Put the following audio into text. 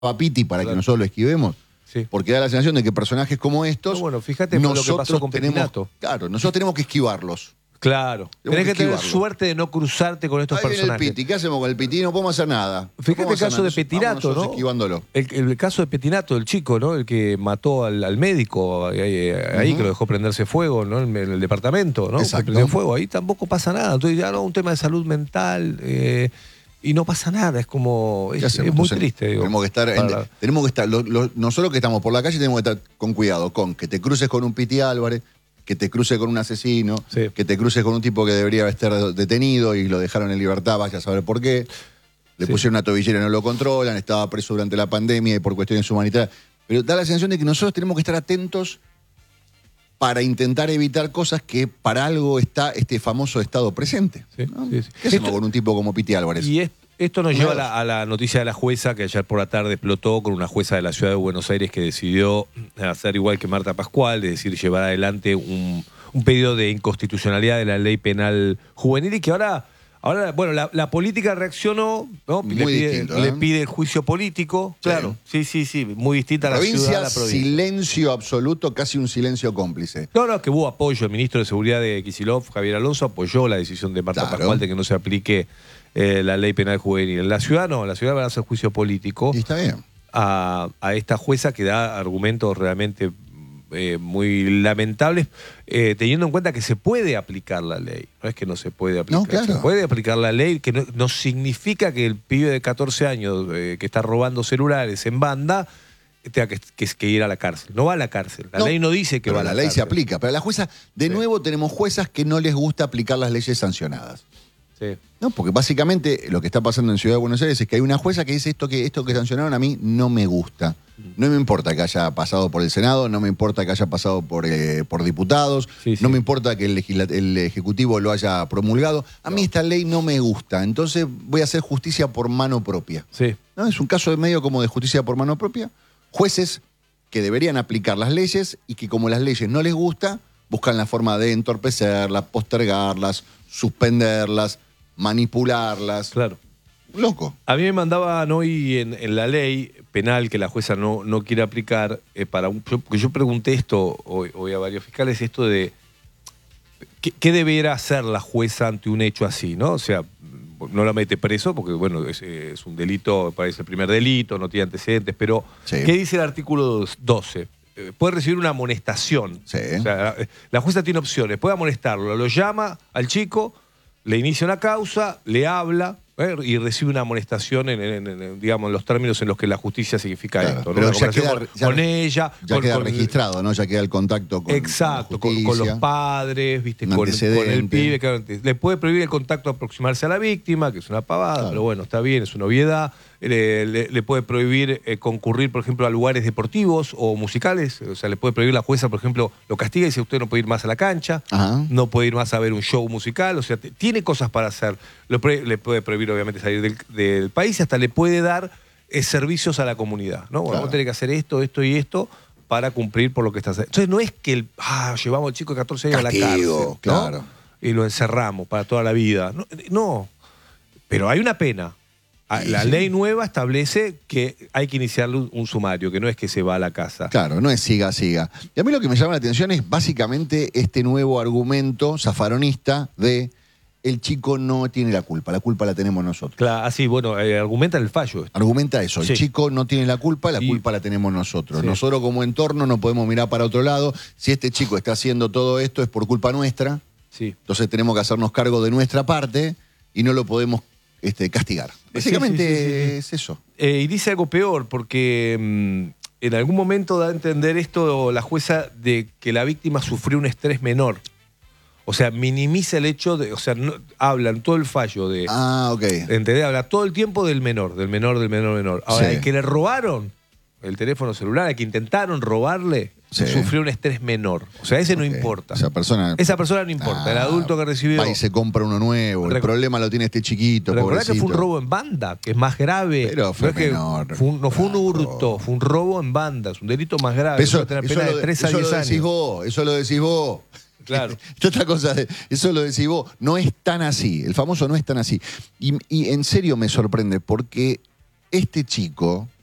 Piti para que nosotros lo esquivemos. Sí. Porque da la sensación de que personajes como estos... No, bueno, fíjate lo que pasó con Pettinato. Claro, nosotros tenemos que esquivarlos. Claro. Tenés que tener suerte de no cruzarte con estos personajes. El Piti. ¿Qué hacemos con el Piti? No podemos hacer nada. Fíjate el caso de Pettinato, ¿no? Esquivándolo. El caso de Pettinato, el chico, ¿no? El que mató al médico ahí, que lo dejó prenderse fuego, ¿no? En el departamento, ¿no? Exacto. Que prendió fuego. Ahí tampoco pasa nada. Entonces ya no, un tema de salud mental y no pasa nada. Es como... Es muy triste, digo. Tenemos que estar... nosotros que estamos por la calle tenemos que estar con cuidado con que te cruces con un Piti Álvarez, que te cruces con un asesino, que te cruces con un tipo que debería estar detenido y lo dejaron en libertad, vaya a saber por qué. Le pusieron una tobillera y no lo controlan, estaba preso durante la pandemia y por cuestiones humanitarias. Pero da la sensación de que nosotros tenemos que estar atentos para intentar evitar cosas que para algo está este famoso Estado presente. ¿No? ¿Qué hacemos con un tipo como Piti Álvarez? Y esto nos lleva a la noticia de la jueza que ayer por la tarde explotó con una jueza de la ciudad de Buenos Aires que decidió hacer igual que Marta Pascual, es decir, llevar adelante un pedido de inconstitucionalidad de la ley penal juvenil y que ahora bueno, la política reaccionó, ¿no? Le pide el juicio político. Sí. Claro, sí, muy distinta a la ciudad a la provincia. Silencio absoluto, casi un silencio cómplice. No, que hubo apoyo. El ministro de Seguridad de Kicillof, Javier Alonso, apoyó la decisión de Marta Pascual de que no se aplique la ley penal juvenil. En la ciudad no, en la ciudad van a hacer juicio político. Y está bien. A esta jueza que da argumentos realmente muy lamentables, teniendo en cuenta que se puede aplicar la ley. No es que no se puede aplicar. No, claro. Se puede aplicar la ley, que no significa que el pibe de 14 años que está robando celulares en banda tenga que ir a la cárcel. No va a la cárcel. La ley no dice que va a la cárcel. La ley se aplica. Pero la jueza, de nuevo tenemos juezas que no les gusta aplicar las leyes sancionadas. Sí. No, porque básicamente lo que está pasando en Ciudad de Buenos Aires es que hay una jueza que dice esto que sancionaron a mí no me gusta. No me importa que haya pasado por el Senado, no me importa que haya pasado por diputados, no me importa que el Ejecutivo lo haya promulgado. A mí esta ley no me gusta, entonces voy a hacer justicia por mano propia. Sí. ¿No? Es un caso de medio como de justicia por mano propia. Jueces que deberían aplicar las leyes y que como las leyes no les gusta, buscan la forma de entorpecerlas, postergarlas, suspenderlas, manipularlas. Claro. Loco. A mí me mandaban hoy en la ley penal que la jueza no quiere aplicar, porque yo pregunté esto hoy a varios fiscales, esto de ¿qué deberá hacer la jueza ante un hecho así, ¿no? O sea, no la mete preso porque, bueno, es un delito, parece el primer delito, no tiene antecedentes, pero ¿qué dice el artículo 12? Puede recibir una amonestación. Sí. O sea, la jueza tiene opciones, puede amonestarlo, lo llama al chico, le inicia una causa, le habla y recibe una amonestación digamos, en los términos en los que la justicia significa esto. ¿No? Pero con ella. Ya queda registrado, ¿no? Ya queda el contacto con exacto, la justicia, con los padres, ¿viste? Con el pibe. Claro, le puede prohibir el contacto a aproximarse a la víctima, que es una pavada, pero bueno, está bien, es una obviedad. Le puede prohibir concurrir, por ejemplo, a lugares deportivos o musicales. O sea, le puede prohibir la jueza, por ejemplo, lo castiga y dice usted no puede ir más a la cancha, no puede ir más a ver un show musical. O sea, tiene cosas para hacer. Le puede prohibir, obviamente, salir del país y hasta le puede dar servicios a la comunidad, ¿no? Bueno, vamos a tener que hacer esto y esto para cumplir por lo que está haciendo. Entonces no es que llevamos al chico de 14 años a la cárcel, ¿no? Claro. Y lo encerramos para toda la vida. No. Pero hay una pena. La ley nueva establece que hay que iniciarle un sumario, que no es que se va a la casa. Claro, no es siga. Y a mí lo que me llama la atención es básicamente este nuevo argumento zafaronista de el chico no tiene la culpa la tenemos nosotros. Claro, así, bueno, argumenta el fallo. Argumenta eso, el chico no tiene la culpa la tenemos nosotros. Nosotros como entorno no podemos mirar para otro lado. Si este chico está haciendo todo esto es por culpa nuestra, entonces tenemos que hacernos cargo de nuestra parte y no lo podemos castigar. Básicamente es eso. Y dice algo peor, porque en algún momento da a entender esto la jueza de que la víctima sufrió un estrés menor. O sea, minimiza el hecho de... O sea, hablan todo el fallo de... ¿Entendés? Habla todo el tiempo del menor. Ahora, el que le robaron el teléfono celular, el que intentaron robarle, sufrió un estrés menor. O sea, ese no importa. Esa persona no importa. El adulto que recibió... Va y se compra uno nuevo. El problema lo tiene este chiquito, recordá que fue un robo en banda, que es más grave. Pero fue menor. No fue un hurto, fue un robo en banda. Es un delito más grave. Eso tiene pena de 3 a 10 años. Eso lo decís vos. Claro. Otra cosa, eso lo decís vos. No es tan así. El famoso no es tan así. Y en serio me sorprende porque este chico